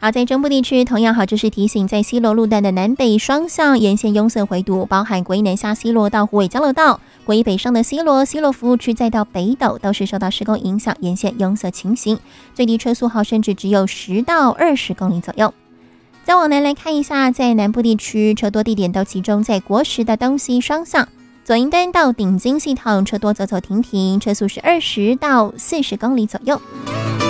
好，在中部地区同样好，就是提醒在西螺路段的南北双向沿线拥塞回堵，包含国一南下西螺到虎尾交流道，国一北上的西螺服务区再到北斗都是受到施工影响，沿线拥塞情形，最低车速号甚至只有10到20公里左右。再往南来看一下，在南部地区车多地点都集中在国十的东西双向，左营端到顶金系统车多走走停停，车速是20到40公里左右。